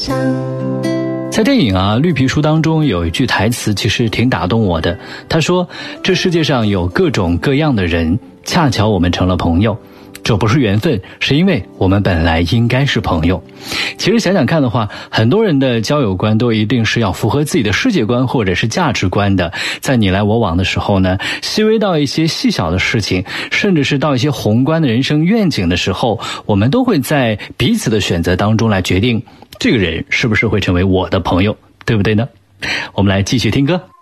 在电影《绿皮书》当中有一句台词其实挺打动我的，他说，这世界上有各种各样的人，恰巧我们成了朋友，这不是缘分，是因为我们本来应该是朋友。其实想想看的话，很多人的交友观都一定是要符合自己的世界观或者是价值观的，在你来我往的时候呢，细微到一些细小的事情，甚至是到一些宏观的人生愿景的时候，我们都会在彼此的选择当中来决定这个人是不是会成为我的朋友，对不对呢？我们来继续听歌。